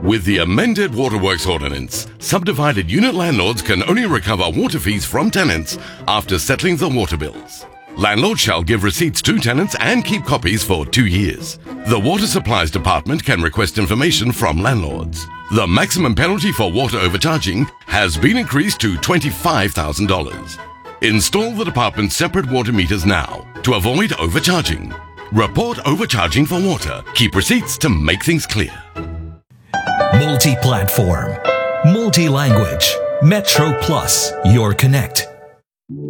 With the amended Waterworks Ordinance, subdivided unit landlords can only recover water fees from tenants after settling the water bills. Landlords shall give receipts to tenants and keep copies for 2 years. The Water Supplies Department can request information from landlords. The maximum penalty for water overcharging has been increased to $25,000. Install the department's separate water meters now to avoid overcharging. Report overcharging for water. Keep receipts to make things clear. Multi-platform, multi-language, Metro Plus, your connect.